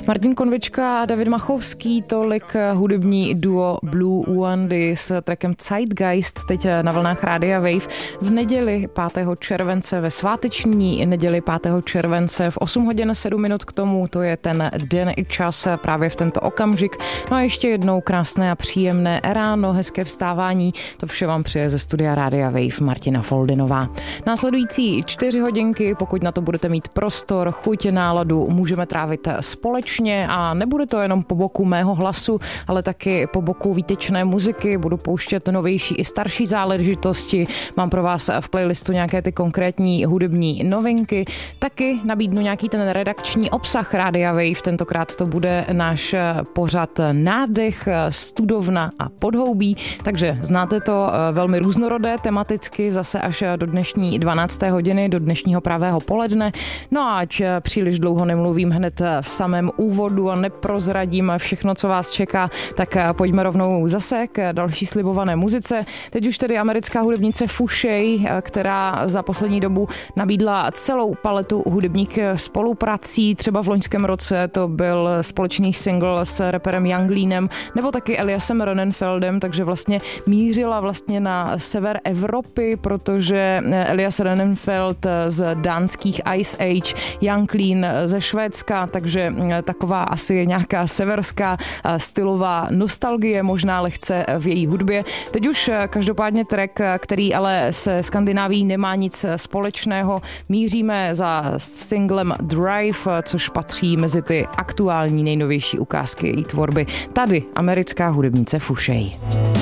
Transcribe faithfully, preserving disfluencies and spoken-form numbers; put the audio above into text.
Martin Konvička a David Machovský, tolik hudební duo Blue Wandy s trackem Zeitgeist, teď na vlnách Rádia Wave v neděli pátého července, ve sváteční neděli pátého července v osm hodin sedm minut k tomu, to je ten den i čas právě v tento okamžik. No a ještě jednou krásné a příjemné ráno, hezké vstávání, to vše vám přeje ze studia Rádia Wave Martina Foldinová. Následující čtyři hodinky, pokud na to budete mít prostor, chuť, náladu, můžeme trávit společně a nebude to jenom po boku mého hlasu, ale taky po boku výtečné muziky, budu pouštět novější i starší záležitosti, mám pro vás v playlistu nějaké ty konkrétní hudební novinky, taky nabídnu nějaký ten redakční obsah Rádia Wave, tentokrát to bude náš pořad Nádech, Studovna a Podhoubí, takže znáte to, velmi různorodé tematicky, zase až do dnešní dvanácté hodiny, do dnešního pravého poledne. No a ať příliš dlouho nemluvím hned v samém úvodu a neprozradím všechno, co vás čeká, tak pojďme rovnou zase k další slibované muzice. Teď už tedy americká hudebnice Fushey, která za poslední dobu nabídla celou paletu hudebních spoluprací. Třeba v loňském roce to byl společný single s raperem Young Leanem nebo taky Eliasem Ronnenfeldem, takže vlastně mířila vlastně na sever Evropy, protože Elias Ronnenfeld z dánských Ice Age, Young Lean ze Švédska, takže taková asi nějaká severská stylová nostalgie, možná lehce v její hudbě. Teď už každopádně track, který ale se Skandinávií nemá nic společného. Míříme za singlem Drive, což patří mezi ty aktuální nejnovější ukázky její tvorby. Tady americká hudebnice Fushey.